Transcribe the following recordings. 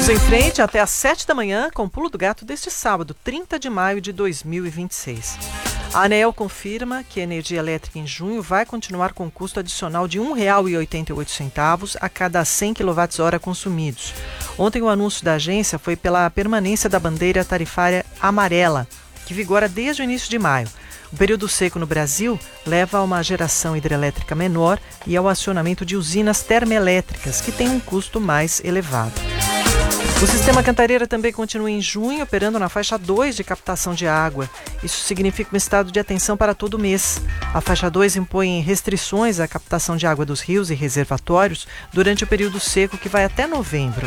Vamos em frente até às 7 da manhã com o Pulo do Gato deste sábado, 30 de maio de 2026. A ANEEL confirma que a energia elétrica em junho vai continuar com custo adicional de R$ 1,88 a cada 100 kWh consumidos. Ontem o anúncio da agência foi pela permanência da bandeira tarifária amarela, que vigora desde o início de maio. O período seco no Brasil leva a uma geração hidrelétrica menor e ao acionamento de usinas termoelétricas, que têm um custo mais elevado. O sistema Cantareira também continua em junho, operando na faixa 2 de captação de água. Isso significa um estado de atenção para todo o mês. A faixa 2 impõe restrições à captação de água dos rios e reservatórios durante o período seco, que vai até novembro.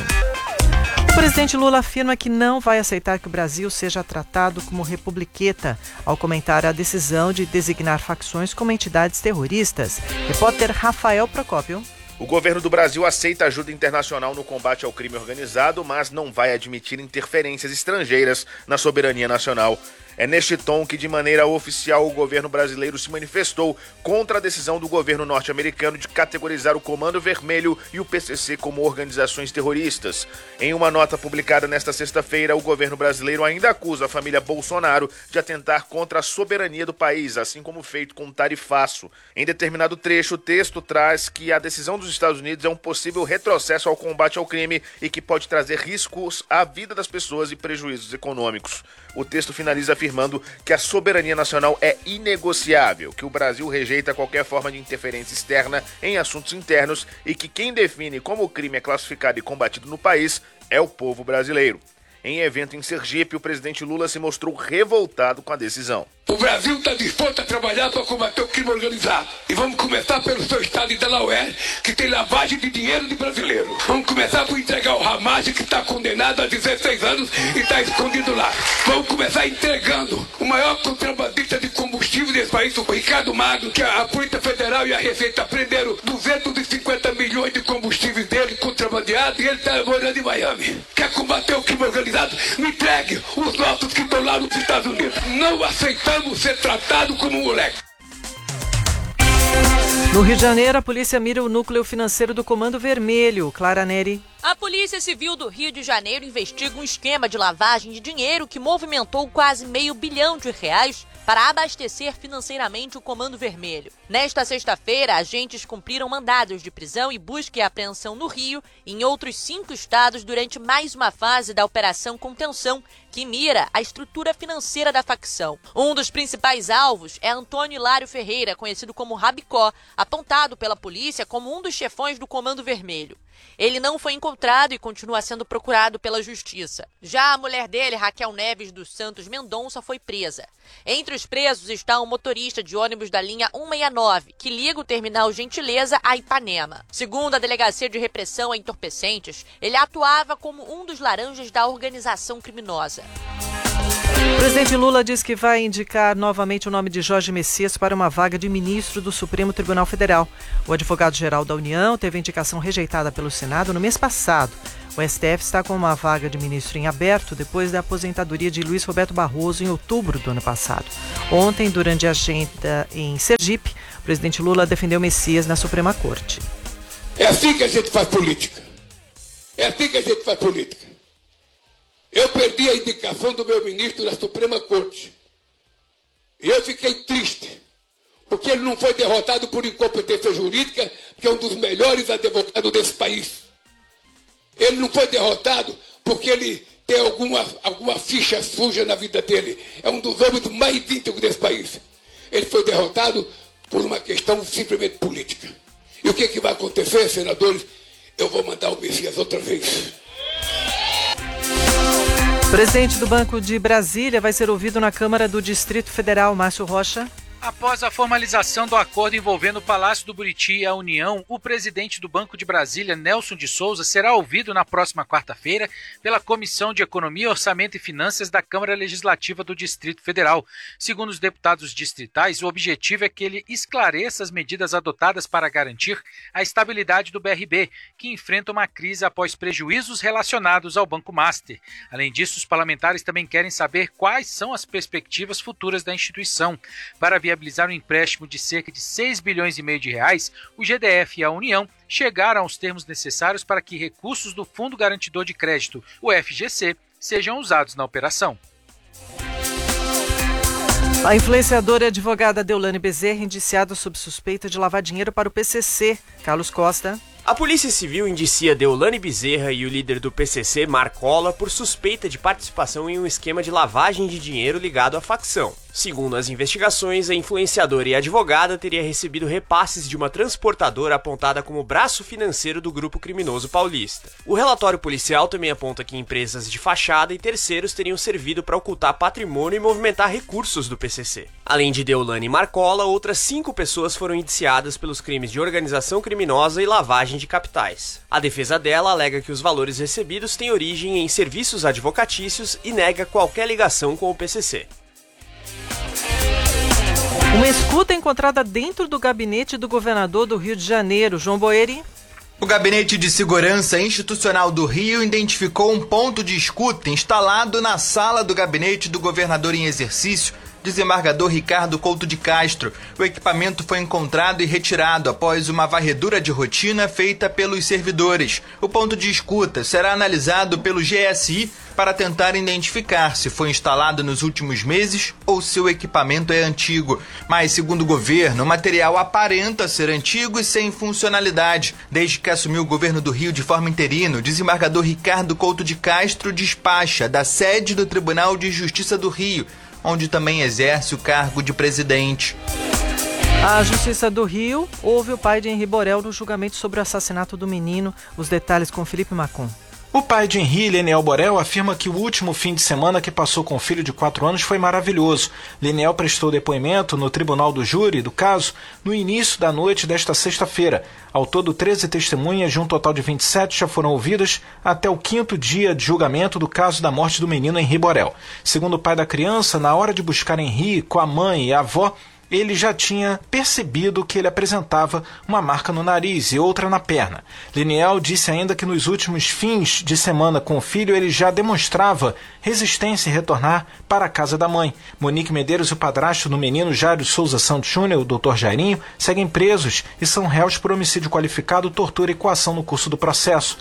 O presidente Lula afirma que não vai aceitar que o Brasil seja tratado como republiqueta, ao comentar a decisão de designar facções como entidades terroristas. Repórter Rafael Procópio. O governo do Brasil aceita ajuda internacional no combate ao crime organizado, mas não vai admitir interferências estrangeiras na soberania nacional. É neste tom que, de maneira oficial, o governo brasileiro se manifestou contra a decisão do governo norte-americano de categorizar o Comando Vermelho e o PCC como organizações terroristas. Em uma nota publicada nesta sexta-feira, o governo brasileiro ainda acusa a família Bolsonaro de atentar contra a soberania do país, assim como feito com o tarifaço. Em determinado trecho, o texto traz que a decisão dos Estados Unidos é um possível retrocesso ao combate ao crime e que pode trazer riscos à vida das pessoas e prejuízos econômicos. O texto finaliza afirmando que a soberania nacional é inegociável, que o Brasil rejeita qualquer forma de interferência externa em assuntos internos e que quem define como o crime é classificado e combatido no país é o povo brasileiro. Em evento em Sergipe, o presidente Lula se mostrou revoltado com a decisão. O Brasil está disposto a trabalhar para combater o crime organizado. E vamos começar pelo seu estado de Delaware, que tem lavagem de dinheiro de brasileiro. Vamos começar por entregar o Ramage, que está condenado a 16 anos e está escondido lá. Vamos começar entregando o maior contrabandista de combustível desse país, o Ricardo Magno, que a Polícia Federal e a Receita prenderam 250 milhões de combustíveis dele contrabandeados e ele está morando em Miami. Quer combater o crime organizado? Me entregue os nossos que estão lá nos Estados Unidos. Não aceitamos ser tratado como um moleque. No Rio de Janeiro, a polícia mira o núcleo financeiro do Comando Vermelho. Clara Neri. A Polícia Civil do Rio de Janeiro investiga um esquema de lavagem de dinheiro que movimentou quase R$500 milhão para abastecer financeiramente o Comando Vermelho. Nesta sexta-feira, agentes cumpriram mandados de prisão e busca e apreensão no Rio e em outros 5 estados durante mais uma fase da Operação Contenção, que mira a estrutura financeira da facção. Um dos principais alvos é Antônio Hilário Ferreira, conhecido como Rabicó, apontado pela polícia como um dos chefões do Comando Vermelho. Ele não foi encontrado e continua sendo procurado pela justiça. Já a mulher dele, Raquel Neves dos Santos Mendonça, foi presa. Entre os presos está um motorista de ônibus da linha 169, que liga o terminal Gentileza a Ipanema. Segundo a Delegacia de Repressão a Entorpecentes, ele atuava como um dos laranjas da organização criminosa. O presidente Lula diz que vai indicar novamente o nome de Jorge Messias para uma vaga de ministro do Supremo Tribunal Federal. O advogado-geral da União teve a indicação rejeitada pelo Senado no mês passado. O STF está com uma vaga de ministro em aberto depois da aposentadoria de Luiz Roberto Barroso em outubro do ano passado. Ontem, durante a agenda em Sergipe, o presidente Lula defendeu Messias na Suprema Corte. É assim que a gente faz política. É assim que a gente faz política. Eu perdi a indicação do meu ministro da Suprema Corte. E eu fiquei triste, porque ele não foi derrotado por incompetência jurídica, que é um dos melhores advogados desse país. Ele não foi derrotado porque ele tem alguma ficha suja na vida dele. É um dos homens mais íntegros desse país. Ele foi derrotado por uma questão simplesmente política. E o que vai acontecer, senadores? Eu vou mandar o Messias outra vez. O presidente do Banco de Brasília vai ser ouvido na Câmara do Distrito Federal, Márcio Rocha. Após a formalização do acordo envolvendo o Palácio do Buriti e a União, o presidente do Banco de Brasília, Nelson de Souza, será ouvido na próxima quarta-feira pela Comissão de Economia, Orçamento e Finanças da Câmara Legislativa do Distrito Federal. Segundo os deputados distritais, o objetivo é que ele esclareça as medidas adotadas para garantir a estabilidade do BRB, que enfrenta uma crise após prejuízos relacionados ao Banco Master. Além disso, os parlamentares também querem saber quais são as perspectivas futuras da instituição. Para viabilizar um empréstimo de cerca de 6 bilhões e meio de reais, o GDF e a União chegaram aos termos necessários para que recursos do Fundo Garantidor de Crédito, o FGC, sejam usados na operação. A influenciadora e advogada Deolane Bezerra, indiciada sob suspeita de lavar dinheiro para o PCC. Carlos Costa. A Polícia Civil indicia Deolane Bezerra e o líder do PCC, Marcola, por suspeita de participação em um esquema de lavagem de dinheiro ligado à facção. Segundo as investigações, a influenciadora e advogada teria recebido repasses de uma transportadora apontada como braço financeiro do grupo criminoso paulista. O relatório policial também aponta que empresas de fachada e terceiros teriam servido para ocultar patrimônio e movimentar recursos do PCC. Além de Deolane e Marcola, outras 5 pessoas foram indiciadas pelos crimes de organização criminosa e lavagem de capitais. A defesa dela alega que os valores recebidos têm origem em serviços advocatícios e nega qualquer ligação com o PCC. Uma escuta encontrada dentro do gabinete do governador do Rio de Janeiro, João Boeri. O Gabinete de Segurança Institucional do Rio identificou um ponto de escuta instalado na sala do gabinete do governador em exercício, desembargador Ricardo Couto de Castro. O equipamento foi encontrado e retirado após uma varredura de rotina feita pelos servidores. O ponto de escuta será analisado pelo GSI para tentar identificar se foi instalado nos últimos meses ou se o equipamento é antigo. Mas, segundo o governo, o material aparenta ser antigo e sem funcionalidade. Desde que assumiu o governo do Rio de forma interina, o desembargador Ricardo Couto de Castro despacha da sede do Tribunal de Justiça do Rio, onde também exerce o cargo de presidente. A Justiça do Rio ouve o pai de Henri Borel no julgamento sobre o assassinato do menino. Os detalhes com Felipe Macon. O pai de Henri, Leniel Borel, afirma que o último fim de semana que passou com o filho de 4 anos foi maravilhoso. Leniel prestou depoimento no tribunal do júri do caso no início da noite desta sexta-feira. Ao todo, 13 testemunhas de um total de 27 já foram ouvidas até o 5º dia de julgamento do caso da morte do menino Henri Borel. Segundo o pai da criança, na hora de buscar Henri com a mãe e a avó, ele já tinha percebido que ele apresentava uma marca no nariz e outra na perna. Leniel disse ainda que nos últimos fins de semana com o filho ele já demonstrava resistência em retornar para a casa da mãe. Monique Medeiros e o padrasto do menino Jairo Souza Santos Júnior, o Dr. Jairinho, seguem presos e são réus por homicídio qualificado, tortura e coação no curso do processo.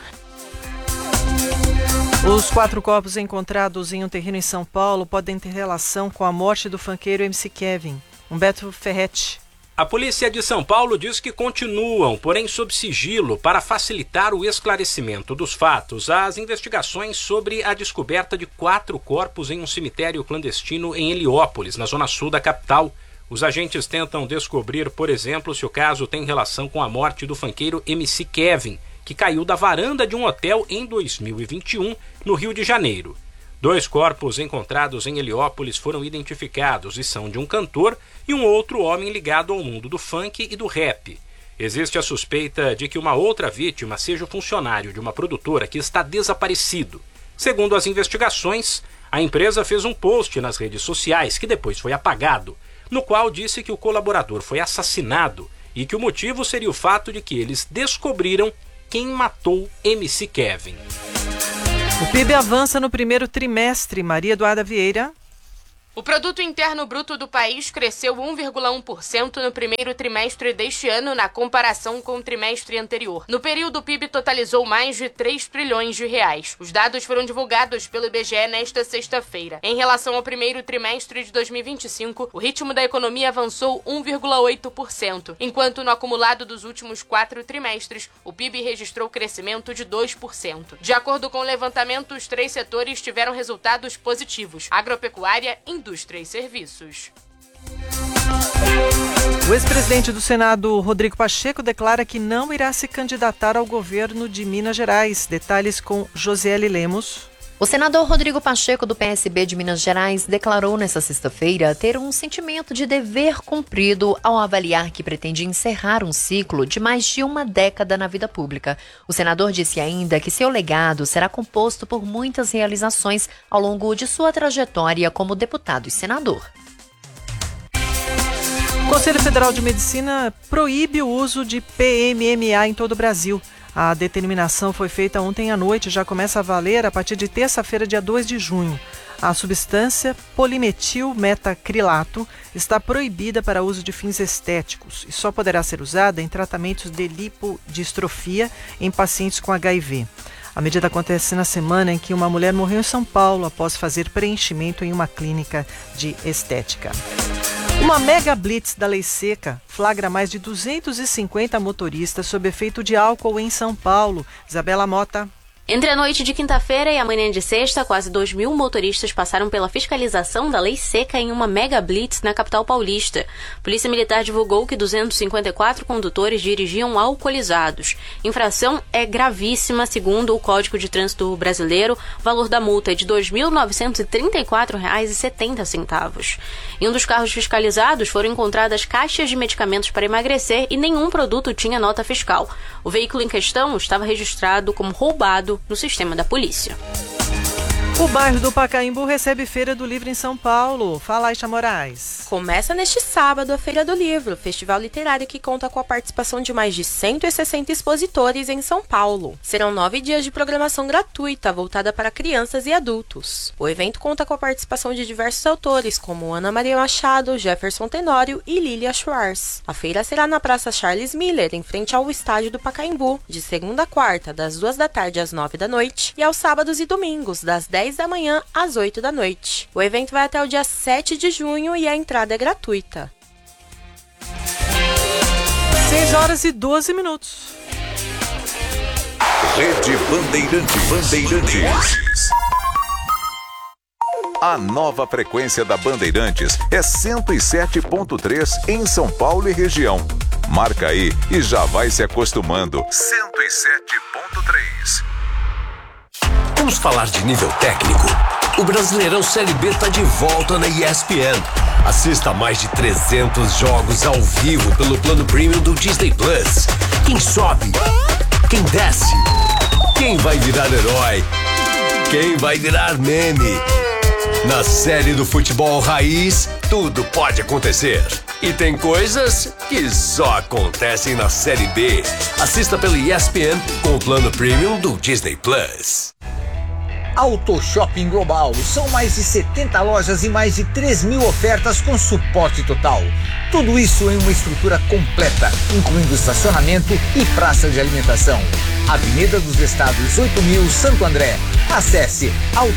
Os 4 corpos encontrados em um terreno em São Paulo podem ter relação com a morte do funkeiro MC Kevin. Humberto Ferretti. A polícia de São Paulo diz que continuam, porém sob sigilo, para facilitar o esclarecimento dos fatos, as investigações sobre a descoberta de 4 corpos em um cemitério clandestino em Heliópolis, na zona sul da capital. Os agentes tentam descobrir, por exemplo, se o caso tem relação com a morte do funkeiro MC Kevin, que caiu da varanda de um hotel em 2021, no Rio de Janeiro. 2 corpos encontrados em Heliópolis foram identificados e são de um cantor e um outro homem ligado ao mundo do funk e do rap. Existe a suspeita de que uma outra vítima seja o funcionário de uma produtora que está desaparecido. Segundo as investigações, a empresa fez um post nas redes sociais, que depois foi apagado, no qual disse que o colaborador foi assassinado e que o motivo seria o fato de que eles descobriram quem matou MC Kevin. O PIB avança no primeiro trimestre. Maria Eduarda Vieira. O Produto Interno Bruto do país cresceu 1,1% no primeiro trimestre deste ano na comparação com o trimestre anterior. No período, o PIB totalizou mais de 3 trilhões de reais. Os dados foram divulgados pelo IBGE nesta sexta-feira. Em relação ao primeiro trimestre de 2025, o ritmo da economia avançou 1,8%, enquanto no acumulado dos últimos 4 trimestres, o PIB registrou crescimento de 2%. De acordo com o levantamento, os 3 setores tiveram resultados positivos: agropecuária, indústria e serviços. O ex-presidente do Senado, Rodrigo Pacheco, declara que não irá se candidatar ao governo de Minas Gerais. Detalhes com Josiele Lemos. O senador Rodrigo Pacheco, do PSB de Minas Gerais, declarou nesta sexta-feira ter um sentimento de dever cumprido ao avaliar que pretende encerrar um ciclo de mais de uma década na vida pública. O senador disse ainda que seu legado será composto por muitas realizações ao longo de sua trajetória como deputado e senador. O Conselho Federal de Medicina proíbe o uso de PMMA em todo o Brasil. A determinação foi feita ontem à noite e já começa a valer a partir de terça-feira, dia 2 de junho. A substância polimetilmetacrilato está proibida para uso de fins estéticos e só poderá ser usada em tratamentos de lipodistrofia em pacientes com HIV. A medida acontece na semana em que uma mulher morreu em São Paulo após fazer preenchimento em uma clínica de estética. Uma mega blitz da Lei Seca flagra mais de 250 motoristas sob efeito de álcool em São Paulo. Isabela Mota. Entre a noite de quinta-feira e a manhã de sexta, quase 2.000 motoristas passaram pela fiscalização da Lei Seca em uma mega blitz na capital paulista. A Polícia Militar divulgou que 254 condutores dirigiam alcoolizados. Infração é gravíssima, segundo o Código de Trânsito Brasileiro. O valor da multa é de R$ 2.934,70. Em um dos carros fiscalizados foram encontradas caixas de medicamentos para emagrecer e nenhum produto tinha nota fiscal. O veículo em questão estava registrado como roubado no sistema da polícia. O bairro do Pacaembu recebe Feira do Livro em São Paulo. Fala, Aisha Moraes. Começa neste sábado a Feira do Livro, festival literário que conta com a participação de mais de 160 expositores em São Paulo. Serão 9 dias de programação gratuita, voltada para crianças e adultos. O evento conta com a participação de diversos autores, como Ana Maria Machado, Jefferson Tenório e Lilia Schwartz. A feira será na Praça Charles Miller, em frente ao estádio do Pacaembu, de segunda a quarta, das 2 da tarde às 9 da noite, e aos sábados e domingos, das 10 da manhã às 8 da noite. O evento vai até o dia 7 de junho e a entrada é gratuita. 6h12. Rede Bandeirantes. A nova frequência da Bandeirantes é 107.3 em São Paulo e região. Marca aí e já vai se acostumando. 107.3. Vamos falar de nível técnico. O Brasileirão Série B está de volta na ESPN. Assista a mais de 300 jogos ao vivo pelo plano premium do Disney Plus. Quem sobe? Quem desce? Quem vai virar herói? Quem vai virar meme? Na série do futebol raiz, tudo pode acontecer. E tem coisas que só acontecem na Série B. Assista pelo ESPN com o plano premium do Disney Plus. Auto Shopping Global. São mais de 70 lojas e mais de 3.000 ofertas com suporte total. Tudo isso em uma estrutura completa, incluindo estacionamento e praça de alimentação. Avenida dos Estados 8.000, Santo André. Acesse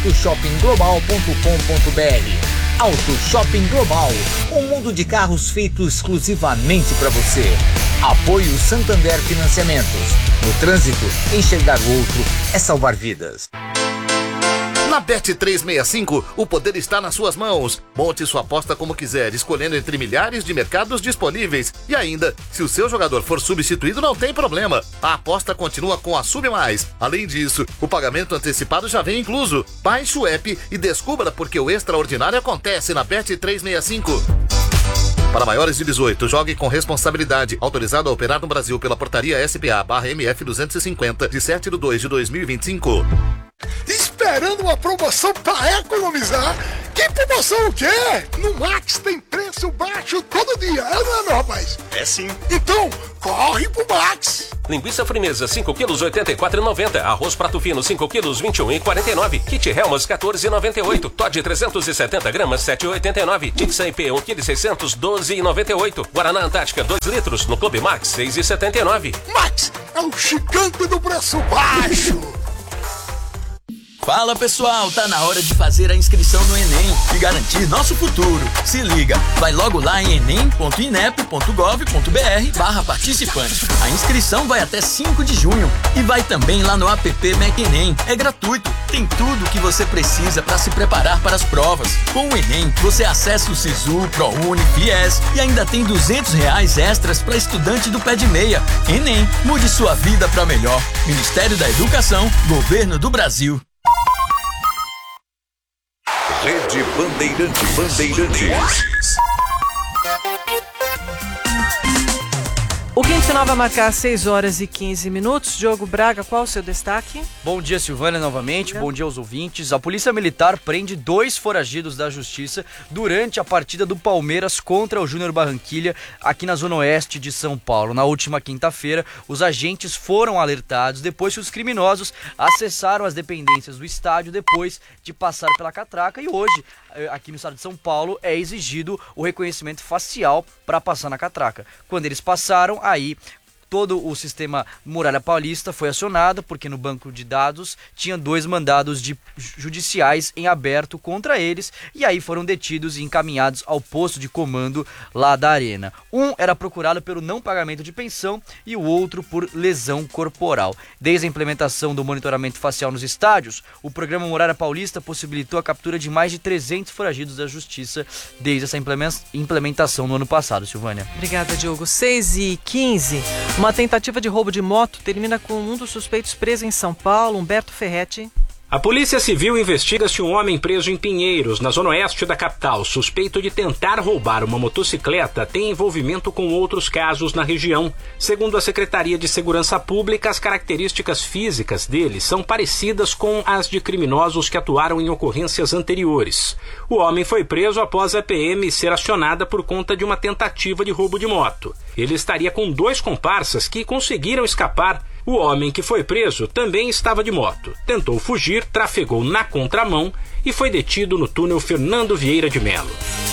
autoshoppingglobal.com.br. Auto Shopping Global, um mundo de carros feito exclusivamente para você. Apoio Santander Financiamentos. No trânsito, enxergar o outro é salvar vidas. Na Bet365, o poder está nas suas mãos. Monte sua aposta como quiser, escolhendo entre milhares de mercados disponíveis. E ainda, se o seu jogador for substituído, não tem problema. A aposta continua com a Sub Mais. Além disso, o pagamento antecipado já vem incluso. Baixe o app e descubra porque o extraordinário acontece na Bet365. Para maiores de 18, jogue com responsabilidade. Autorizado a operar no Brasil pela portaria SPA/MF 250, de 7/2/2025. Esperando uma promoção para economizar? Que promoção o quê? No Max tem preço baixo todo dia, não é, meu rapaz? É sim. Então, corre pro Max! Linguiça frimeza, 5 quilos, R$ 84,90. Arroz prato fino, 5 quilos, R$ 21,49. Kit Helmas, R$ 14,98. Todd 370 gramas, R$ 7,89. Tixa IP, 1 kg 600, R$ 12,98. Guaraná Antártica, 2 litros, no Clube Max, R$ 6,79. Max é o gigante do preço baixo! Fala pessoal, tá na hora de fazer a inscrição no Enem e garantir nosso futuro. Se liga, vai logo lá em enem.inep.gov.br/participante. A inscrição vai até 5 de junho e vai também lá no app Mac Enem. É gratuito, tem tudo o que você precisa para se preparar para as provas. Com o Enem, você acessa o Sisu, ProUni, FIES e ainda tem R$200 extras para estudante do pé de meia. Enem, mude sua vida para melhor. Ministério da Educação, Governo do Brasil. Rede Bandeirantes. O Quente Final vai marcar 6 horas e 15 minutos. Diogo Braga, qual o seu destaque? Bom dia, Silvânia, novamente. Bom dia aos ouvintes. A Polícia Militar prende 2 foragidos da Justiça durante a partida do Palmeiras contra o Júnior Barranquilla, aqui na Zona Oeste de São Paulo. Na última quinta-feira, os agentes foram alertados depois que os criminosos acessaram as dependências do estádio depois de passar pela catraca. E hoje, aqui no estado de São Paulo, é exigido o reconhecimento facial para passar na catraca. Quando eles passaram, aí todo o sistema Muralha Paulista foi acionado, porque no banco de dados tinha 2 mandados judiciais em aberto contra eles, e aí foram detidos e encaminhados ao posto de comando lá da Arena. Um era procurado pelo não pagamento de pensão e o outro por lesão corporal. Desde a implementação do monitoramento facial nos estádios, o programa Muralha Paulista possibilitou a captura de mais de 300 foragidos da Justiça desde essa implementação no ano passado, Silvânia. Obrigada, Diogo. 6h15. Uma tentativa de roubo de moto termina com um dos suspeitos preso em São Paulo, Humberto Ferretti. A Polícia Civil investiga se um homem preso em Pinheiros, na zona oeste da capital, suspeito de tentar roubar uma motocicleta, tem envolvimento com outros casos na região. Segundo a Secretaria de Segurança Pública, as características físicas dele são parecidas com as de criminosos que atuaram em ocorrências anteriores. O homem foi preso após a PM ser acionada por conta de uma tentativa de roubo de moto. Ele estaria com 2 comparsas que conseguiram escapar. O homem que foi preso também estava de moto. Tentou fugir, trafegou na contramão e foi detido no túnel Fernando Vieira de Melo.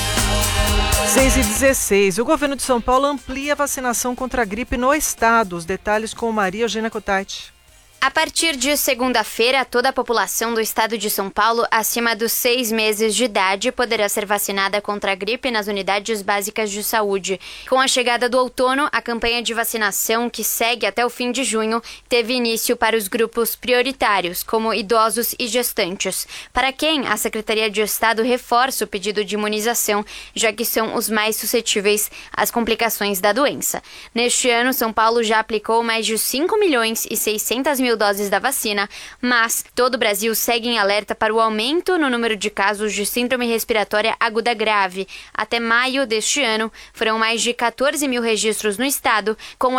6h16. O governo de São Paulo amplia a vacinação contra a gripe no estado. Os detalhes com Maria Eugênia Cotati. A partir de segunda-feira, toda a população do estado de São Paulo acima dos 6 meses de idade poderá ser vacinada contra a gripe nas unidades básicas de saúde. Com a chegada do outono, a campanha de vacinação, que segue até o fim de junho, teve início para os grupos prioritários, como idosos e gestantes, para quem a Secretaria de Estado reforça o pedido de imunização, já que são os mais suscetíveis às complicações da doença. Neste ano, São Paulo já aplicou mais de 5.600.000 doses da vacina, mas todo o Brasil segue em alerta para o aumento no número de casos de síndrome respiratória aguda grave. Até maio deste ano, foram mais de 14.000 registros no estado, com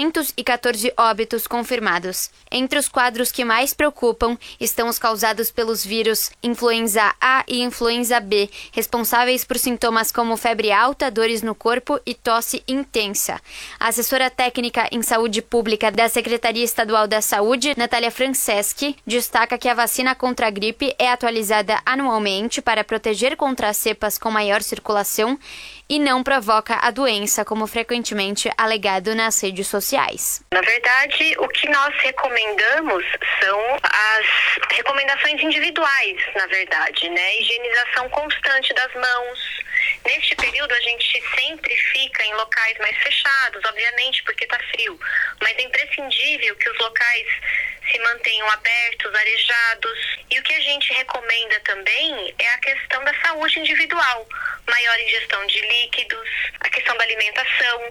814 óbitos confirmados. Entre os quadros que mais preocupam estão os causados pelos vírus influenza A e influenza B, responsáveis por sintomas como febre alta, dores no corpo e tosse intensa. A assessora técnica em saúde pública da Secretaria Estadual da Saúde, Natália Franceschi, destaca que a vacina contra a gripe é atualizada anualmente para proteger contra as cepas com maior circulação e não provoca a doença, como frequentemente alegado nas redes sociais. Na verdade, o que nós recomendamos são as recomendações individuais, na verdade, né? Higienização constante das mãos. Neste período, a gente sempre fica em locais mais fechados, obviamente, porque está frio. Mas é imprescindível que os locais se mantenham abertos, arejados. E o que a gente recomenda também é a questão da saúde individual. Maior ingestão de líquidos, a questão da alimentação,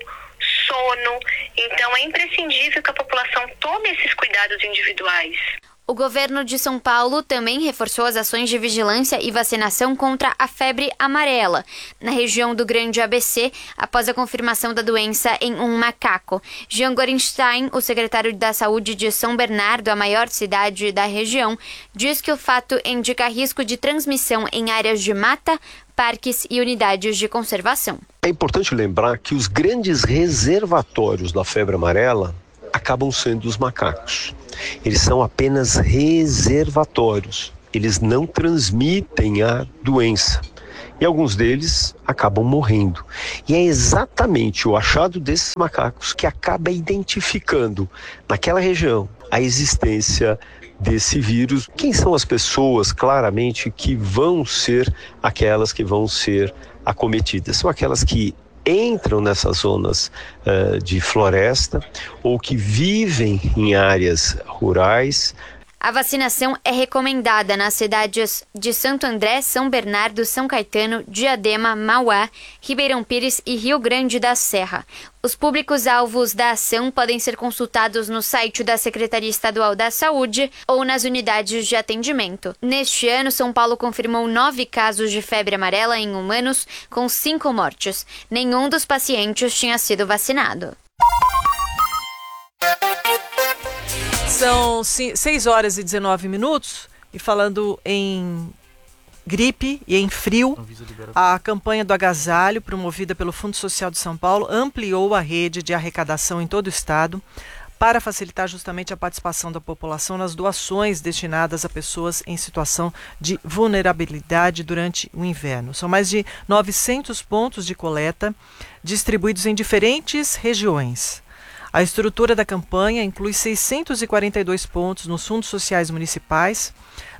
sono. Então, é imprescindível que a população tome esses cuidados individuais. O governo de São Paulo também reforçou as ações de vigilância e vacinação contra a febre amarela, na região do Grande ABC, após a confirmação da doença em um macaco. Jean Gorenstein, o secretário da Saúde de São Bernardo, a maior cidade da região, diz que o fato indica risco de transmissão em áreas de mata, parques e unidades de conservação. É importante lembrar que os grandes reservatórios da febre amarela acabam sendo os macacos. Eles são apenas reservatórios. Eles não transmitem a doença. E alguns deles acabam morrendo. E é exatamente o achado desses macacos que acaba identificando naquela região a existência desse vírus. Quem são as pessoas, claramente, que vão ser aquelas que vão ser acometidas? São aquelas que entram nessas zonas de floresta ou que vivem em áreas rurais. A vacinação é recomendada nas cidades de Santo André, São Bernardo, São Caetano, Diadema, Mauá, Ribeirão Pires e Rio Grande da Serra. Os públicos-alvos da ação podem ser consultados no site da Secretaria Estadual da Saúde ou nas unidades de atendimento. Neste ano, São Paulo confirmou 9 casos de febre amarela em humanos, com 5 mortes. Nenhum dos pacientes tinha sido vacinado. São 6 horas e 19 minutos e falando em gripe e em frio, a campanha do agasalho, promovida pelo Fundo Social de São Paulo, ampliou a rede de arrecadação em todo o estado para facilitar justamente a participação da população nas doações destinadas a pessoas em situação de vulnerabilidade durante o inverno. São mais de 900 pontos de coleta distribuídos em diferentes regiões. A estrutura da campanha inclui 642 pontos nos fundos sociais municipais,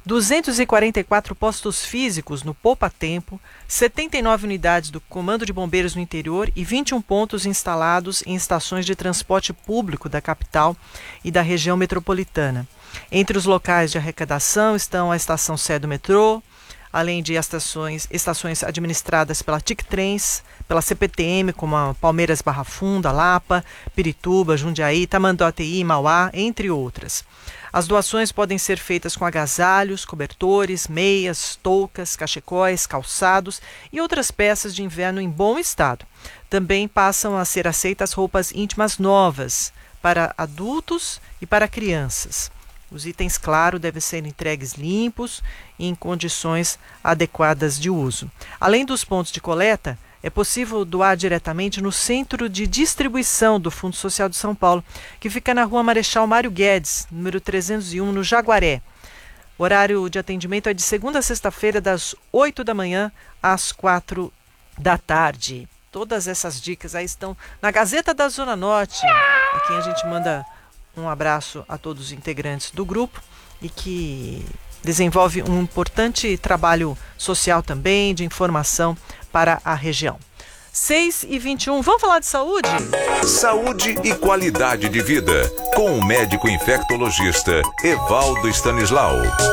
244 postos físicos no Poupa Tempo, 79 unidades do Comando de Bombeiros no interior e 21 pontos instalados em estações de transporte público da capital e da região metropolitana. Entre os locais de arrecadação estão a Estação Sé do metrô, além de estações administradas pela TIC-Trens, pela CPTM, como a Palmeiras Barra Funda, Lapa, Pirituba, Jundiaí, Tamanduateí, Mauá, entre outras. As doações podem ser feitas com agasalhos, cobertores, meias, toucas, cachecóis, calçados e outras peças de inverno em bom estado. Também passam a ser aceitas roupas íntimas novas para adultos e para crianças. Os itens, claro, devem ser entregues limpos e em condições adequadas de uso. Além dos pontos de coleta, é possível doar diretamente no Centro de Distribuição do Fundo Social de São Paulo, que fica na Rua Marechal Mário Guedes, número 301, no Jaguaré. O horário de atendimento é de segunda a sexta-feira, das 8 da manhã às 4 da tarde. Todas essas dicas aí estão na Gazeta da Zona Norte, a quem a gente manda um abraço a todos os integrantes do grupo e que desenvolve um importante trabalho social também, de informação para a região. 6h21, vamos falar de saúde? Saúde e qualidade de vida, com o médico infectologista Evaldo Stanislau.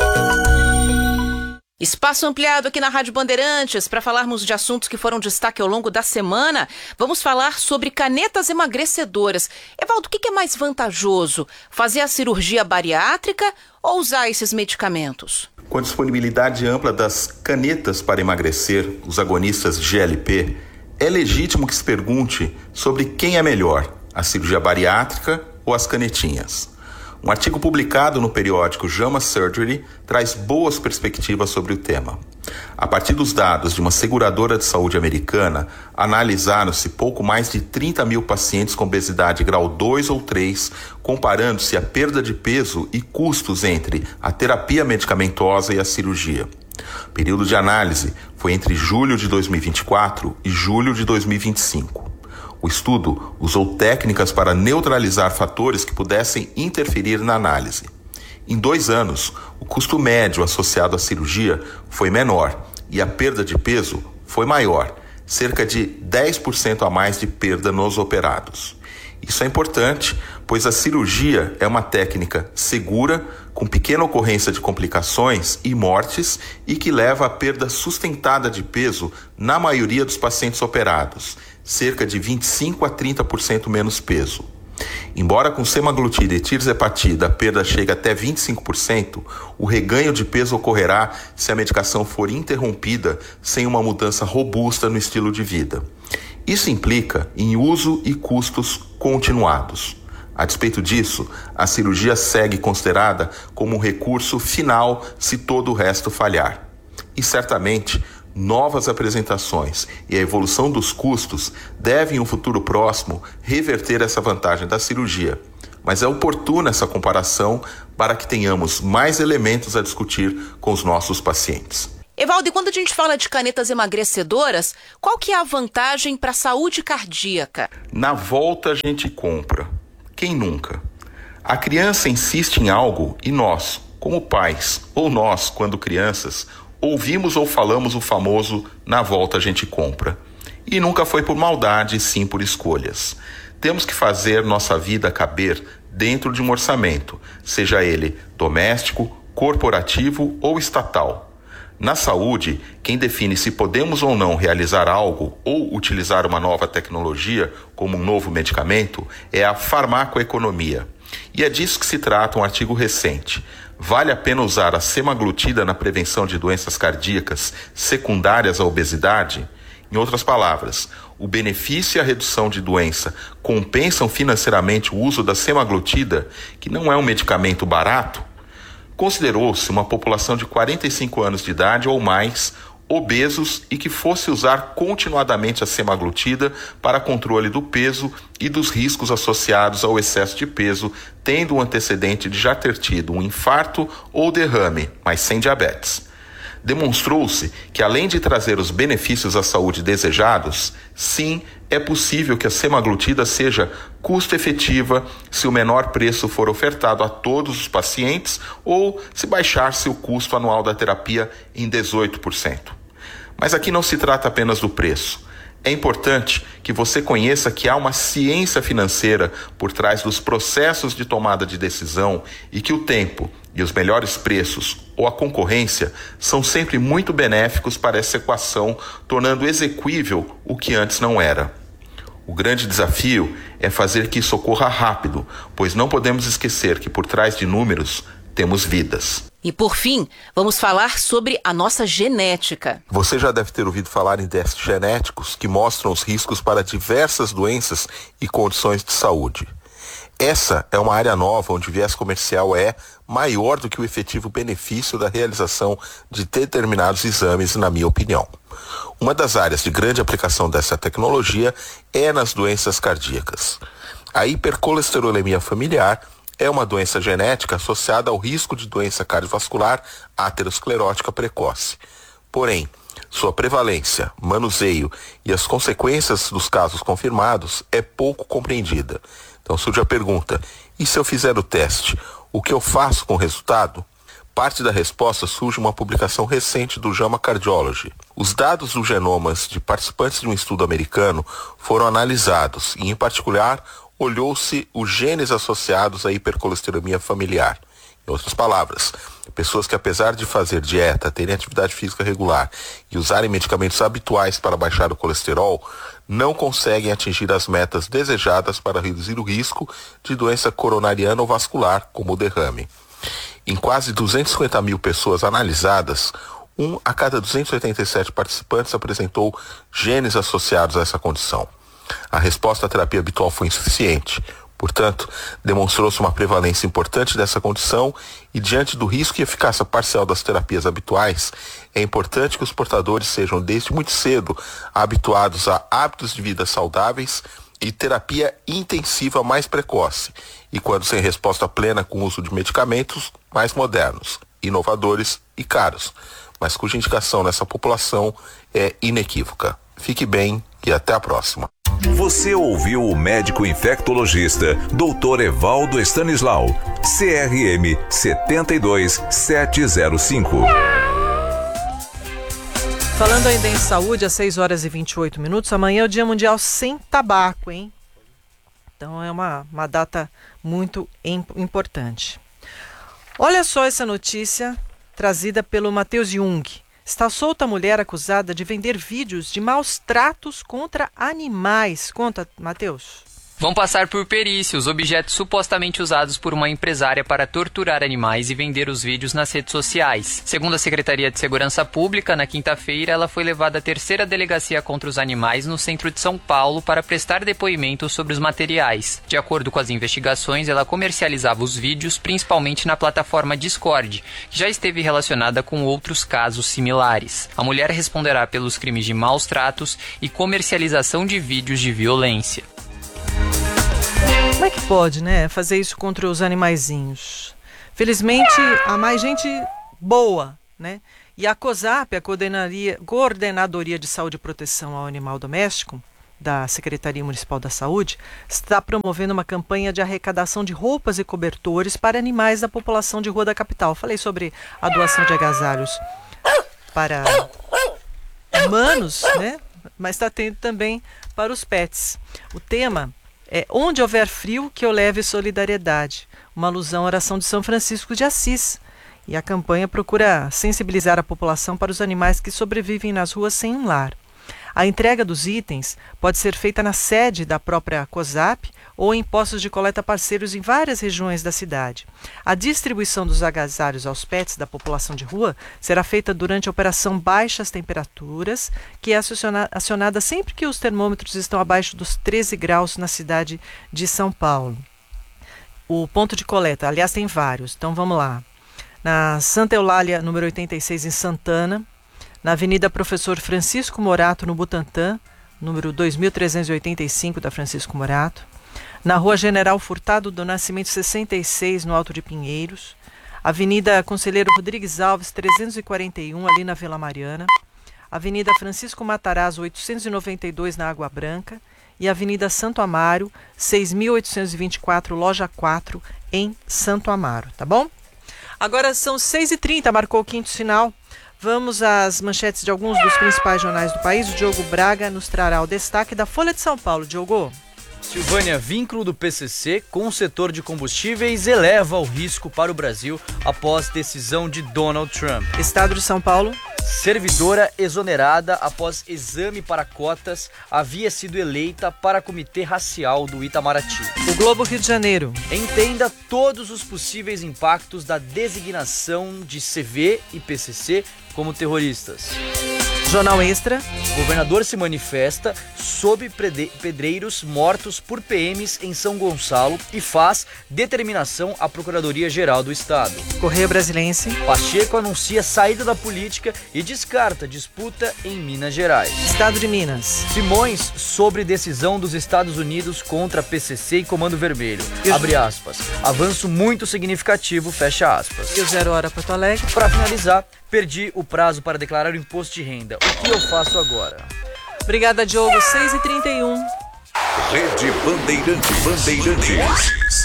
Espaço ampliado aqui na Rádio Bandeirantes para falarmos de assuntos que foram destaque ao longo da semana. Vamos falar sobre canetas emagrecedoras. Evaldo, o que é mais vantajoso? Fazer a cirurgia bariátrica ou usar esses medicamentos? Com a disponibilidade ampla das canetas para emagrecer, os agonistas GLP, é legítimo que se pergunte sobre quem é melhor, a cirurgia bariátrica ou as canetinhas. Um artigo publicado no periódico JAMA Surgery traz boas perspectivas sobre o tema. A partir dos dados de uma seguradora de saúde americana, analisaram-se pouco mais de 30 mil pacientes com obesidade grau 2 ou 3, comparando-se a perda de peso e custos entre a terapia medicamentosa e a cirurgia. O período de análise foi entre julho de 2024 e julho de 2025. O estudo usou técnicas para neutralizar fatores que pudessem interferir na análise. Em 2 anos, o custo médio associado à cirurgia foi menor e a perda de peso foi maior, cerca de 10% a mais de perda nos operados. Isso é importante, pois a cirurgia é uma técnica segura, com pequena ocorrência de complicações e mortes e que leva à perda sustentada de peso na maioria dos pacientes operados, cerca de 25% a 30% menos peso. Embora com semaglutida e tirzepatida a perda chegue até 25%, o reganho de peso ocorrerá se a medicação for interrompida sem uma mudança robusta no estilo de vida. Isso implica em uso e custos continuados. A despeito disso, a cirurgia segue considerada como um recurso final se todo o resto falhar. E certamente, novas apresentações e a evolução dos custos devem, no futuro próximo, reverter essa vantagem da cirurgia. Mas é oportuna essa comparação para que tenhamos mais elementos a discutir com os nossos pacientes. Evaldo, e quando a gente fala de canetas emagrecedoras, qual que é a vantagem para a saúde cardíaca? Na volta a gente compra. Quem nunca? A criança insiste em algo e nós, como pais, ou nós, quando crianças, ouvimos ou falamos o famoso "na volta a gente compra". E nunca foi por maldade, sim por escolhas. Temos que fazer nossa vida caber dentro de um orçamento, seja ele doméstico, corporativo ou estatal. Na saúde, quem define se podemos ou não realizar algo ou utilizar uma nova tecnologia, como um novo medicamento, é a farmacoeconomia. E é disso que se trata um artigo recente. Vale a pena usar a semaglutida na prevenção de doenças cardíacas secundárias à obesidade? Em outras palavras, o benefício e a redução de doença compensam financeiramente o uso da semaglutida, que não é um medicamento barato? Considerou-se uma população de 45 anos de idade ou mais, obesos e que fosse usar continuadamente a semaglutida para controle do peso e dos riscos associados ao excesso de peso, tendo um antecedente de já ter tido um infarto ou derrame, mas sem diabetes. Demonstrou-se que, além de trazer os benefícios à saúde desejados, sim, é possível que a semaglutida seja custo-efetiva se o menor preço for ofertado a todos os pacientes ou se baixar-se o custo anual da terapia em 18%. Mas aqui não se trata apenas do preço. É importante que você conheça que há uma ciência financeira por trás dos processos de tomada de decisão e que o tempo e os melhores preços ou a concorrência são sempre muito benéficos para essa equação, tornando exequível o que antes não era. O grande desafio é fazer que isso ocorra rápido, pois não podemos esquecer que por trás de números temos vidas. E por fim, vamos falar sobre a nossa genética. Você já deve ter ouvido falar em testes genéticos que mostram os riscos para diversas doenças e condições de saúde. Essa é uma área nova onde o viés comercial é maior do que o efetivo benefício da realização de determinados exames, na minha opinião. Uma das áreas de grande aplicação dessa tecnologia é nas doenças cardíacas. A hipercolesterolemia familiar é uma doença genética associada ao risco de doença cardiovascular aterosclerótica precoce. Porém, sua prevalência, manuseio e as consequências dos casos confirmados é pouco compreendida. Então surge a pergunta: e se eu fizer o teste, o que eu faço com o resultado? Parte da resposta surge uma publicação recente do JAMA Cardiology. Os dados dos genomas de participantes de um estudo americano foram analisados e, em particular, olhou-se os genes associados à hipercolesterolemia familiar. Em outras palavras, pessoas que, apesar de fazer dieta, terem atividade física regular e usarem medicamentos habituais para baixar o colesterol, não conseguem atingir as metas desejadas para reduzir o risco de doença coronariana ou vascular, como o derrame. Em quase 250 mil pessoas analisadas, 1 a cada 287 participantes apresentou genes associados a essa condição. A resposta à terapia habitual foi insuficiente. Portanto, demonstrou-se uma prevalência importante dessa condição e, diante do risco e eficácia parcial das terapias habituais, é importante que os portadores sejam, desde muito cedo, habituados a hábitos de vida saudáveis e terapia intensiva mais precoce, e quando sem resposta plena com o uso de medicamentos mais modernos, inovadores e caros, mas cuja indicação nessa população é inequívoca. Fique bem e até a próxima. Você ouviu o médico infectologista Dr. Evaldo Stanislau, CRM 72705. Falando ainda em saúde, às 6 horas e 28 minutos, amanhã é o Dia Mundial Sem Tabaco, hein? Então é uma data muito importante. Olha só essa notícia trazida pelo Matheus Jung. Está solta a mulher acusada de vender vídeos de maus tratos contra animais. Conta, Matheus. Vão passar por perícia os objetos supostamente usados por uma empresária para torturar animais e vender os vídeos nas redes sociais. Segundo a Secretaria de Segurança Pública, na quinta-feira, ela foi levada à 3ª Delegacia contra os Animais no centro de São Paulo para prestar depoimento sobre os materiais. De acordo com as investigações, ela comercializava os vídeos principalmente na plataforma Discord, que já esteve relacionada com outros casos similares. A mulher responderá pelos crimes de maus tratos e comercialização de vídeos de violência. Como é que pode, né, fazer isso contra os animaizinhos? Felizmente, há mais gente boa, né? E a COSAP, a Coordenadoria de Saúde e Proteção ao Animal Doméstico, da Secretaria Municipal da Saúde, está promovendo uma campanha de arrecadação de roupas e cobertores para animais da população de rua da capital. Falei sobre a doação de agasalhos para humanos, né? Mas está tendo também para os pets. O tema é Onde Houver Frio, que eu leve solidariedade, uma alusão à oração de São Francisco de Assis. E a campanha procura sensibilizar a população para os animais que sobrevivem nas ruas sem um lar. A entrega dos itens pode ser feita na sede da própria COSAP ou em postos de coleta parceiros em várias regiões da cidade. A distribuição dos agasalhos aos pets da população de rua será feita durante a operação Baixas Temperaturas, que é acionada sempre que os termômetros estão abaixo dos 13 graus na cidade de São Paulo. O ponto de coleta, aliás, tem vários, então vamos lá. Na Santa Eulália, número 86, em Santana, na Avenida Professor Francisco Morato, no Butantã, número 2385 da Francisco Morato, na Rua General Furtado do Nascimento 66, no Alto de Pinheiros, Avenida Conselheiro Rodrigues Alves 341, ali na Vila Mariana, Avenida Francisco Matarazzo 892, na Água Branca, e Avenida Santo Amaro 6824, Loja 4, em Santo Amaro, tá bom? Agora são 6h30, marcou o quinto sinal. Vamos às manchetes de alguns dos principais jornais do país. O Diogo Braga nos trará o destaque da Folha de São Paulo. Diogo. Silvânia, vínculo do PCC com o setor de combustíveis eleva o risco para o Brasil após decisão de Donald Trump. Estado de São Paulo. Servidora exonerada após exame para cotas havia sido eleita para comitê racial do Itamaraty. O Globo, Rio de Janeiro. Entenda todos os possíveis impactos da designação de CV e PCC como terroristas. Jornal Extra. Governador se manifesta sob pedreiros mortos por PMs em São Gonçalo e faz determinação à Procuradoria-Geral do Estado. Correio Brasiliense. Pacheco anuncia saída da política e descarta disputa em Minas Gerais. Estado de Minas. Simões sobre decisão dos Estados Unidos contra PCC e Comando Vermelho. Abre aspas. Avanço muito significativo, fecha aspas. E o 0 Hora Porto Alegre. Para finalizar, perdi o prazo para declarar o imposto de renda. O que eu faço agora? Obrigada, Diogo. 6h31. Rede Bandeirantes.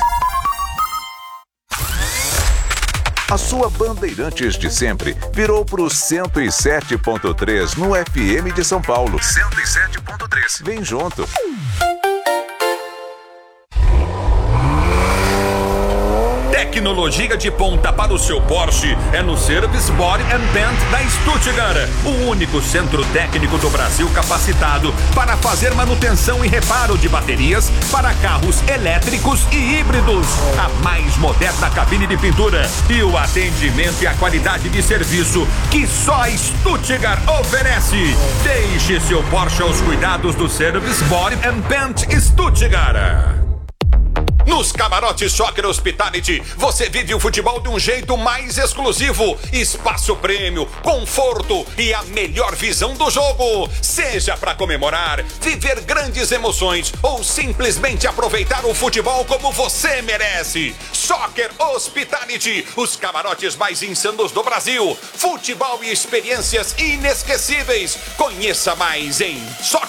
A sua Bandeirantes de sempre virou pro 107.3 no FM de São Paulo. 107.3. Vem junto. Tecnologia de ponta para o seu Porsche é no Service Body and Paint da Stuttgart, o único centro técnico do Brasil capacitado para fazer manutenção e reparo de baterias para carros elétricos e híbridos. A mais moderna cabine de pintura e o atendimento e a qualidade de serviço que só a Stuttgart oferece. Deixe seu Porsche aos cuidados do Service Body and Paint Stuttgart. Nos camarotes Soccer Hospitality, você vive o futebol de um jeito mais exclusivo. Espaço prêmio, conforto e a melhor visão do jogo. Seja para comemorar, viver grandes emoções ou simplesmente aproveitar o futebol como você merece. Soccer Hospitality, os camarotes mais insanos do Brasil. Futebol e experiências inesquecíveis. Conheça mais em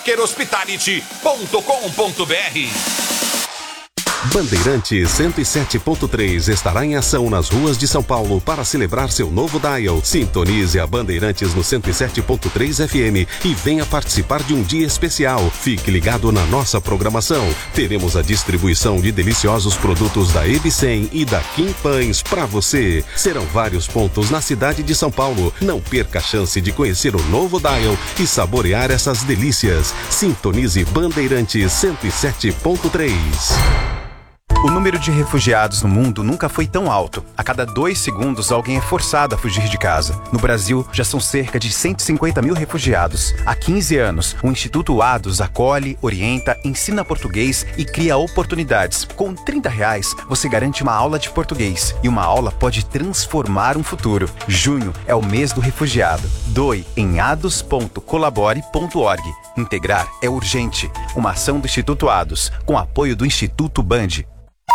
soccerhospitality.com.br. Bandeirantes 107.3 estará em ação nas ruas de São Paulo para celebrar seu novo dial. Sintonize a Bandeirantes no 107.3 FM e venha participar de um dia especial. Fique ligado na nossa programação. Teremos a distribuição de deliciosos produtos da Ebicem e da Kim Pães para você. Serão vários pontos na cidade de São Paulo. Não perca a chance de conhecer o novo dial e saborear essas delícias. Sintonize Bandeirantes 107.3. O número de refugiados no mundo nunca foi tão alto. A cada 2 segundos, alguém é forçado a fugir de casa. No Brasil, já são cerca de 150 mil refugiados. Há 15 anos, o Instituto ADOS acolhe, orienta, ensina português e cria oportunidades. Com R$30, você garante uma aula de português. E uma aula pode transformar um futuro. Junho é o mês do refugiado. Doe em ados.colabore.org. Integrar é urgente. Uma ação do Instituto ADOS, com apoio do Instituto Band.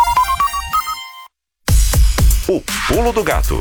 O Pulo do Gato.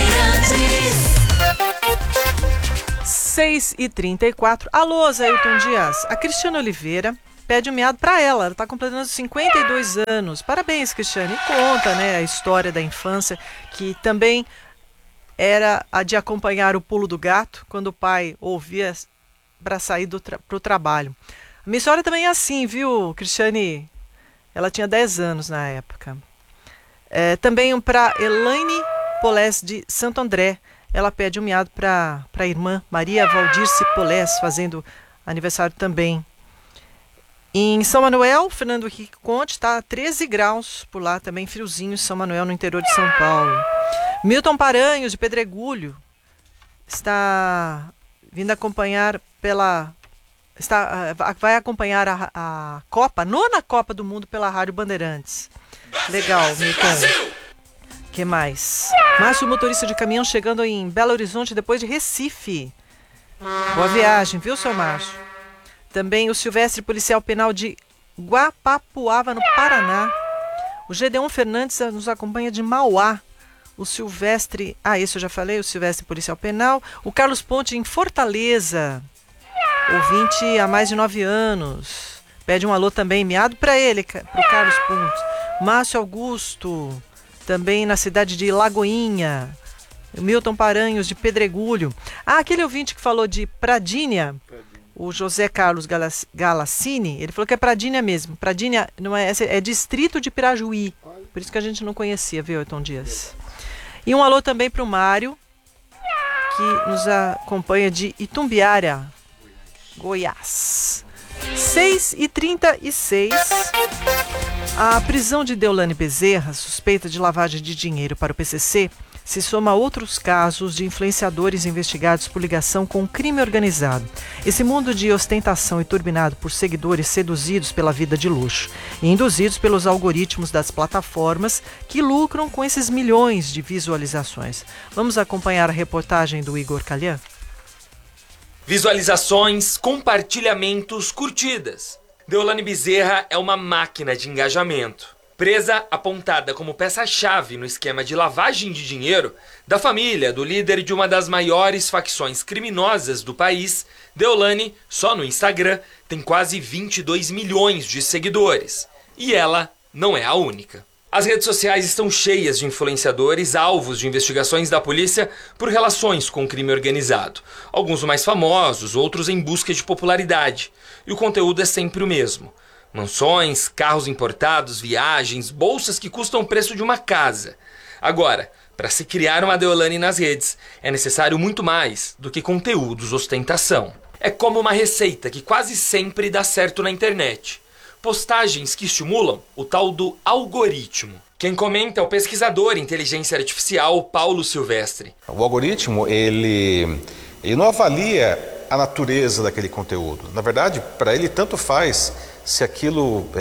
6h34. Alô, Zé Ailton Dias. A Cristiane Oliveira pede um miado para ela. Ela está completando 52 anos. Parabéns, Cristiane. E conta, né, a história da infância, que também era a de acompanhar o Pulo do Gato, quando o pai ouvia para sair para o trabalho. A minha história também é assim, viu, Cristiane? Ela tinha 10 anos na época. Também para Elaine Polés de Santo André. Ela pede um miado para a irmã Maria Valdirce Polés, fazendo aniversário também. Em São Manuel, Fernando Henrique Conte, está 13 graus por lá, também friozinho em São Manuel, no interior de São Paulo. Milton Paranhos, de Pedregulho, está vindo acompanhar vai acompanhar a Copa, nona Copa do Mundo pela Rádio Bandeirantes. Legal, Milton. Que mais? Márcio, motorista de caminhão, chegando em Belo Horizonte depois de Recife. Boa viagem, viu, seu Márcio? Também o Silvestre, policial penal de Guapapuava, no Paraná. O Gedeon Fernandes nos acompanha de Mauá. O Silvestre, esse eu já falei, o Silvestre, policial penal. O Carlos Ponte, em Fortaleza. Ouvinte há mais de 9 anos. Pede um alô também, miado para ele, para o Carlos Ponte. Márcio Augusto, também na cidade de Lagoinha. Milton Paranhos, de Pedregulho. Aquele ouvinte que falou de Pradinha, o José Carlos Galassini, ele falou que é Pradinha mesmo. Pradinha não é distrito de Pirajuí. Por isso que a gente não conhecia, viu, Ayrton Dias? E um alô também para o Mário, que nos acompanha de Itumbiara, Goiás. 6h36. A prisão de Deolane Bezerra, suspeita de lavagem de dinheiro para o PCC, se soma a outros casos de influenciadores investigados por ligação com o crime organizado. Esse mundo de ostentação é turbinado por seguidores seduzidos pela vida de luxo e induzidos pelos algoritmos das plataformas que lucram com esses milhões de visualizações. Vamos acompanhar a reportagem do Igor Calhan? Visualizações, compartilhamentos, curtidas. Deolane Bezerra é uma máquina de engajamento. Presa, apontada como peça-chave no esquema de lavagem de dinheiro da família do líder de uma das maiores facções criminosas do país, Deolane, só no Instagram, tem quase 22 milhões de seguidores. E ela não é a única. As redes sociais estão cheias de influenciadores alvos de investigações da polícia por relações com o crime organizado. Alguns mais famosos, outros em busca de popularidade. E o conteúdo é sempre o mesmo. Mansões, carros importados, viagens, bolsas que custam o preço de uma casa. Agora, para se criar uma Deolane nas redes, é necessário muito mais do que conteúdos ostentação. É como uma receita que quase sempre dá certo na internet. Postagens que estimulam o tal do algoritmo. Quem comenta é o pesquisador em inteligência artificial Paulo Silvestre. O algoritmo, ele não avalia a natureza daquele conteúdo. Na verdade, para ele tanto faz se aquilo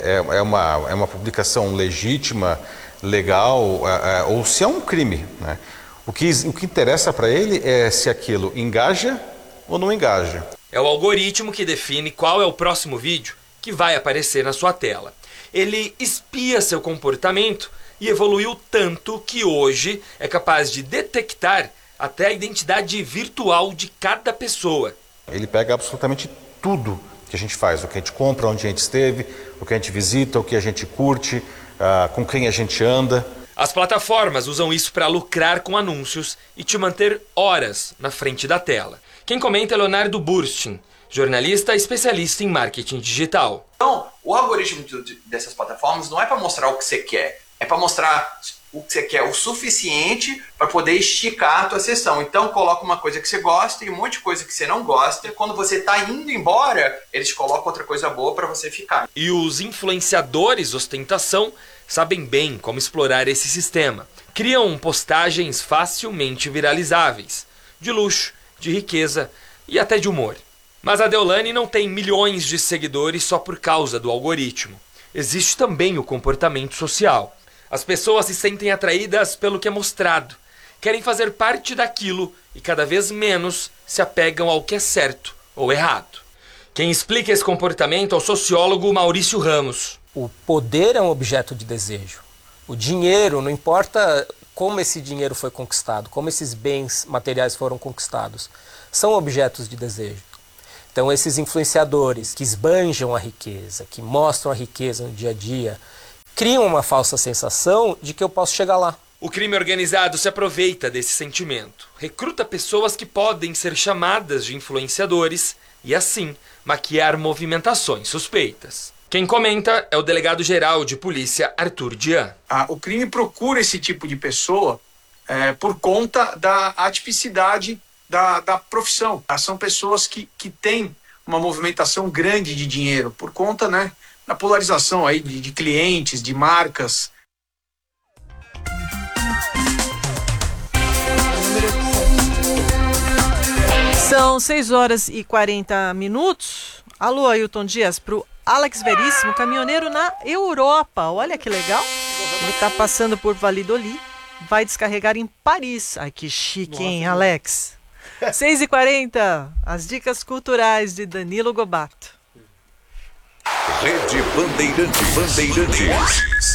é uma publicação legítima, legal, ou se é um crime, né? O que interessa para ele é se aquilo engaja ou não engaja. É o algoritmo que define qual é o próximo vídeo que vai aparecer na sua tela. Ele espia seu comportamento e evoluiu tanto que hoje é capaz de detectar até a identidade virtual de cada pessoa. Ele pega absolutamente tudo que a gente faz, o que a gente compra, onde a gente esteve, o que a gente visita, o que a gente curte, com quem a gente anda. As plataformas usam isso para lucrar com anúncios e te manter horas na frente da tela. Quem comenta é Leonardo Burstin, jornalista especialista em marketing digital. Então, o algoritmo dessas plataformas não é para mostrar o que você quer, é para mostrar o que você quer o suficiente para poder esticar a tua sessão. Então, coloca uma coisa que você gosta e um monte de coisa que você não gosta. Quando você está indo embora, eles colocam outra coisa boa para você ficar. E os influenciadores ostentação sabem bem como explorar esse sistema. Criam postagens facilmente viralizáveis, de luxo, de riqueza e até de humor. Mas a Deolane não tem milhões de seguidores só por causa do algoritmo. Existe também o comportamento social. As pessoas se sentem atraídas pelo que é mostrado, querem fazer parte daquilo e cada vez menos se apegam ao que é certo ou errado. Quem explica esse comportamento é o sociólogo Maurício Ramos. O poder é um objeto de desejo. O dinheiro, não importa como esse dinheiro foi conquistado, como esses bens materiais foram conquistados, são objetos de desejo. Então esses influenciadores que esbanjam a riqueza, que mostram a riqueza no dia a dia, criam uma falsa sensação de que eu posso chegar lá. O crime organizado se aproveita desse sentimento, recruta pessoas que podem ser chamadas de influenciadores e assim maquiar movimentações suspeitas. Quem comenta é o delegado-geral de polícia Arthur Dian. O crime procura esse tipo de pessoa por conta da atipicidade da profissão. São pessoas que têm uma movimentação grande de dinheiro, por conta, né, da polarização aí de clientes, de marcas. São 6h40. Alô, Ailton Dias, pro Alex Veríssimo, caminhoneiro na Europa. Olha que legal. Ele tá passando por Valladolid, vai descarregar em Paris. Ai, que chique, hein, Alex? 6h40, as dicas culturais de Danilo Gobato. Rede Bandeirantes.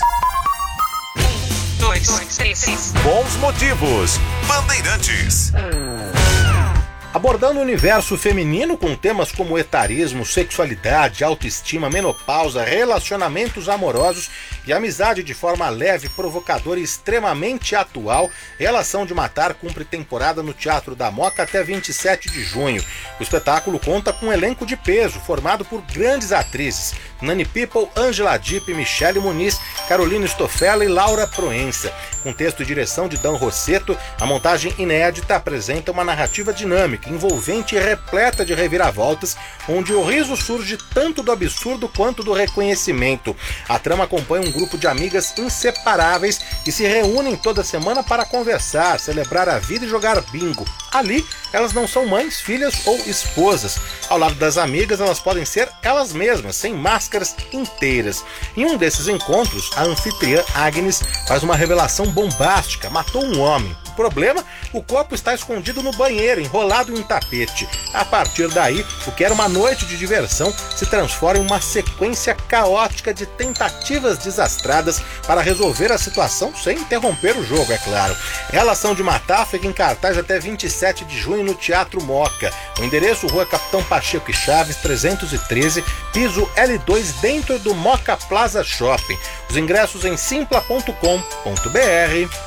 1, 2, 3. Bons motivos. Bandeirantes. Abordando o universo feminino com temas como etarismo, sexualidade, autoestima, menopausa, relacionamentos amorosos e amizade de forma leve, provocadora e extremamente atual, Relação de Matar cumpre temporada no Teatro da Moca até 27 de junho. O espetáculo conta com um elenco de peso, formado por grandes atrizes, Nani People, Angela Dipp, Michele Muniz, Carolina Stoffela e Laura Proença. Com texto e direção de Dan Rossetto, a montagem inédita apresenta uma narrativa dinâmica, envolvente e repleta de reviravoltas, onde o riso surge tanto do absurdo quanto do reconhecimento. A trama acompanha um grupo de amigas inseparáveis que se reúnem toda semana para conversar, celebrar a vida e jogar bingo. Ali, elas não são mães, filhas ou esposas. Ao lado das amigas, elas podem ser elas mesmas, sem máscaras inteiras. Em um desses encontros, a anfitriã Agnes faz uma revelação bombástica: matou um homem. O problema? O corpo está escondido no banheiro, enrolado em um tapete. A partir daí, o que era uma noite de diversão se transforma em uma sequência caótica de tentativas desastradas para resolver a situação sem interromper o jogo, é claro. Relação de Matar fica em cartaz até 27 de junho no Teatro Moca. O endereço: Rua Capitão Pacheco e Chaves, 313, piso L2, dentro do Moca Plaza Shopping. Os ingressos em simpla.com.br.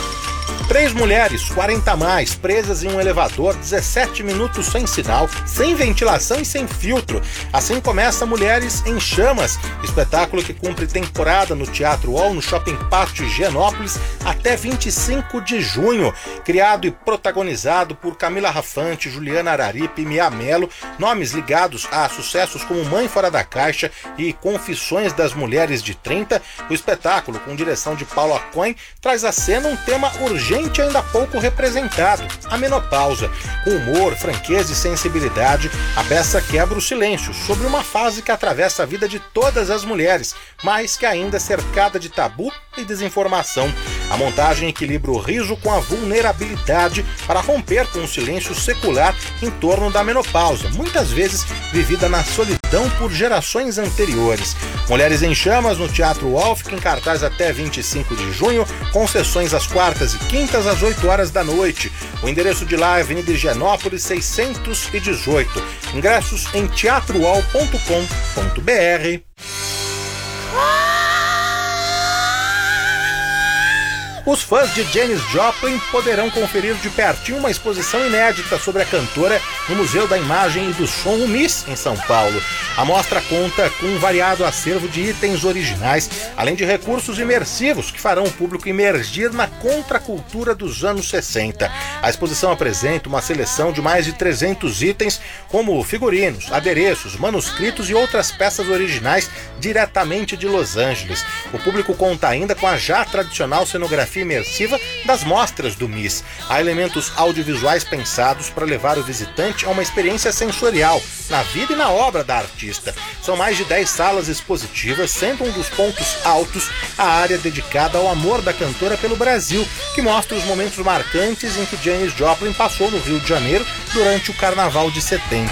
3 mulheres, 40 a mais, presas em um elevador, 17 minutos sem sinal, sem ventilação e sem filtro. Assim começa Mulheres em Chamas, espetáculo que cumpre temporada no Teatro UOL, no Shopping Pátio Higienópolis, até 25 de junho. Criado e protagonizado por Camila Rafante, Juliana Araripe e Mia Mello, nomes ligados a sucessos como Mãe Fora da Caixa e Confissões das Mulheres de 30, o espetáculo, com direção de Paulo Acoin, traz à cena um tema urgente ainda pouco representado: a menopausa. Com humor, franqueza e sensibilidade, a peça quebra o silêncio sobre uma fase que atravessa a vida de todas as mulheres, mas que ainda é cercada de tabu e desinformação. A montagem equilibra o riso com a vulnerabilidade para romper com o silêncio secular em torno da menopausa, muitas vezes vivida na solidão por gerações anteriores. Mulheres em Chamas no Teatro UOL fica em cartaz até 25 de junho, com sessões às quartas e quintas às 8 horas da noite. O endereço de lá é Avenida Higienópolis 618. Ingressos em teatrouol.com.br. Os fãs de Janis Joplin poderão conferir de pertinho uma exposição inédita sobre a cantora no Museu da Imagem e do Som, o MIS, em São Paulo. A mostra conta com um variado acervo de itens originais, além de recursos imersivos que farão o público imergir na contracultura dos anos 60. A exposição apresenta uma seleção de mais de 300 itens, como figurinos, adereços, manuscritos e outras peças originais diretamente de Los Angeles. O público conta ainda com a já tradicional cenografia imersiva das mostras do MIS. Há elementos audiovisuais pensados para levar o visitante a uma experiência sensorial na vida e na obra da artista. São mais de 10 salas expositivas, sendo um dos pontos altos a área dedicada ao amor da cantora pelo Brasil, que mostra os momentos marcantes em que Janis Joplin passou no Rio de Janeiro durante o Carnaval de 70.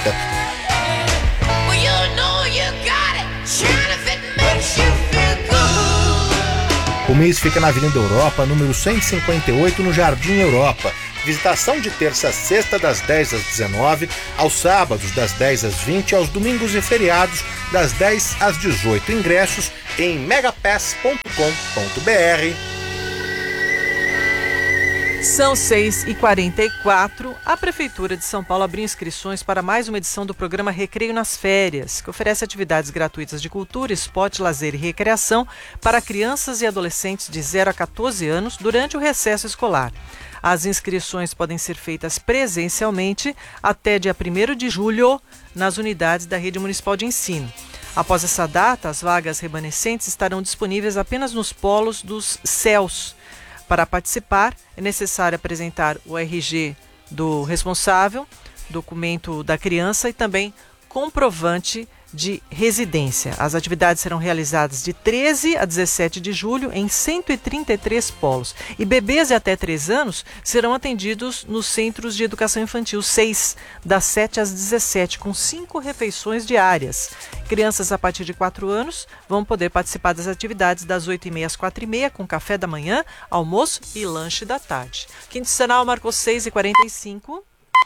O MIS fica na Avenida Europa, número 158, no Jardim Europa. Visitação de terça a sexta, das 10 às 19, aos sábados, das 10 às 20, aos domingos e feriados, das 10 às 18. Ingressos em megapass.com.br. São 6h44. A Prefeitura de São Paulo abriu inscrições para mais uma edição do programa Recreio nas Férias, que oferece atividades gratuitas de cultura, esporte, lazer e recreação para crianças e adolescentes de 0 a 14 anos durante o recesso escolar. As inscrições podem ser feitas presencialmente até dia 1º de julho nas unidades da Rede Municipal de Ensino. Após essa data, as vagas remanescentes estarão disponíveis apenas nos polos dos CELS. Para participar, é necessário apresentar o RG do responsável, documento da criança e também comprovante de residência. As atividades serão realizadas de 13 a 17 de julho em 133 polos. E bebês de até 3 anos serão atendidos nos Centros de Educação Infantil 6, das 7 às 17, com 5 refeições diárias. Crianças a partir de 4 anos vão poder participar das atividades das 8h30 às 4h30, com café da manhã, almoço e lanche da tarde. Quinto sinal marcou 6h45.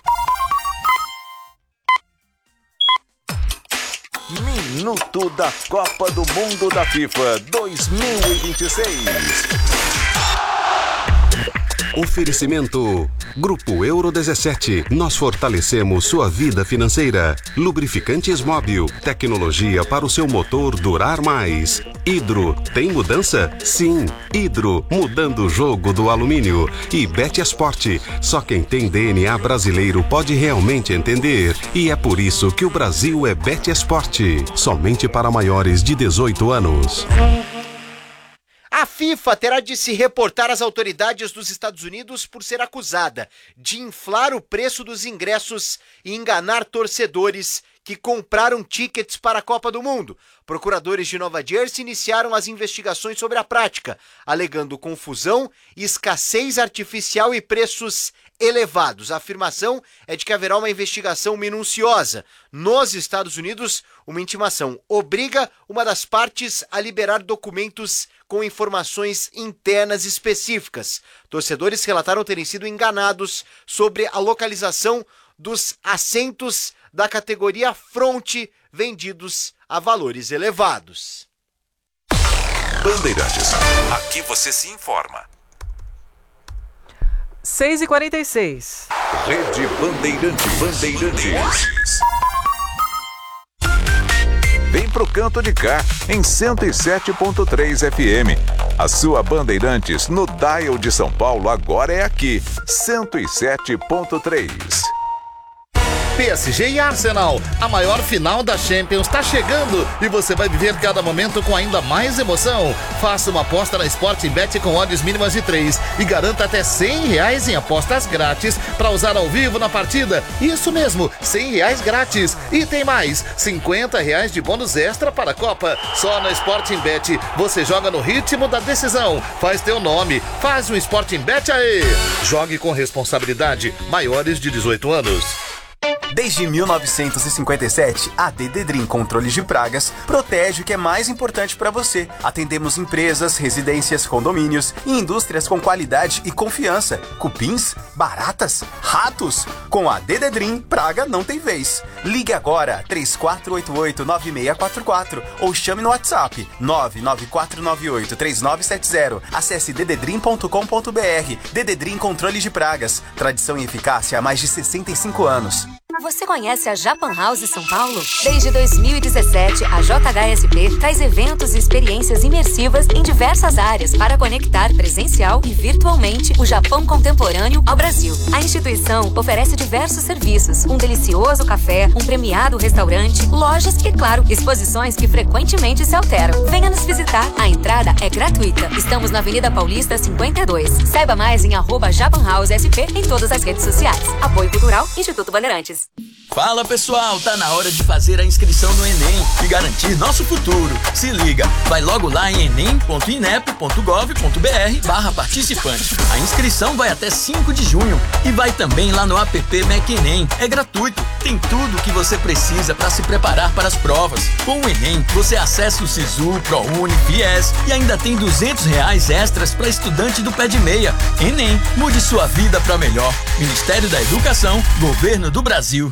Minuto da Copa do Mundo da FIFA 2026. Oferecimento Grupo Euro 17. Nós fortalecemos sua vida financeira. Lubrificantes Móbil. Tecnologia para o seu motor durar mais. Hidro. Tem mudança? Sim. Hidro. Mudando o jogo do alumínio. E Betesporte. Só quem tem DNA brasileiro pode realmente entender. E é por isso que o Brasil é Betesporte. Somente para maiores de 18 anos. A FIFA terá de se reportar às autoridades dos Estados Unidos por ser acusada de inflar o preço dos ingressos e enganar torcedores que compraram tickets para a Copa do Mundo. Procuradores de Nova Jersey iniciaram as investigações sobre a prática, alegando confusão, escassez artificial e preços elevados. A afirmação é de que haverá uma investigação minuciosa. Nos Estados Unidos, uma intimação obriga uma das partes a liberar documentos com informações internas específicas. Torcedores relataram terem sido enganados sobre a localização dos assentos da categoria Fronte vendidos a valores elevados. Bandeirantes. Aqui você se informa. 6h46. Rede Bandeirantes. Vem pro canto de cá, em 107.3 FM. A sua Bandeirantes no dial de São Paulo agora é aqui, 107.3. PSG e Arsenal, a maior final da Champions está chegando e você vai viver cada momento com ainda mais emoção. Faça uma aposta na Sportingbet com odds mínimas de 3 e garanta até R$100 em apostas grátis para usar ao vivo na partida. Isso mesmo, R$100 grátis. E tem mais, R$50 de bônus extra para a Copa. Só na Sportingbet você joga no ritmo da decisão. Faz teu nome, faz um Sportingbet aí. Jogue com responsabilidade, maiores de 18 anos. Desde 1957, a Dededrim Controles de Pragas protege o que é mais importante para você. Atendemos empresas, residências, condomínios e indústrias com qualidade e confiança. Cupins, baratas, ratos. Com a Dededrim, praga não tem vez. Ligue agora 3488-9644 ou chame no WhatsApp 99498-3970. Acesse dededrim.com.br. Dededrim Controles de Pragas. Tradição e eficácia há mais de 65 anos. Você conhece a Japan House São Paulo? Desde 2017, a JHSP traz eventos e experiências imersivas em diversas áreas para conectar presencial e virtualmente o Japão contemporâneo ao Brasil. A instituição oferece diversos serviços, um delicioso café, um premiado restaurante, lojas e, claro, exposições que frequentemente se alteram. Venha nos visitar. A entrada é gratuita. Estamos na Avenida Paulista 52. Saiba mais em @JapanHouseSP em todas as redes sociais. Apoio Cultural, Instituto Bandeirantes. Fala pessoal, tá na hora de fazer a inscrição no Enem e garantir nosso futuro. Se liga, vai logo lá em enem.inep.gov.br/participante. A inscrição vai até 5 de junho e vai também lá no app MEC Enem. É gratuito, tem tudo o que você precisa para se preparar para as provas. Com o Enem, você acessa o Sisu, ProUni, FIES e ainda tem R$200 extras para estudante do pé de meia. Enem, mude sua vida para melhor. Ministério da Educação, Governo do Brasil.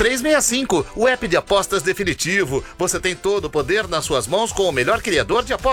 Bet365, o app de apostas definitivo. Você tem todo o poder nas suas mãos com o melhor criador de apostas.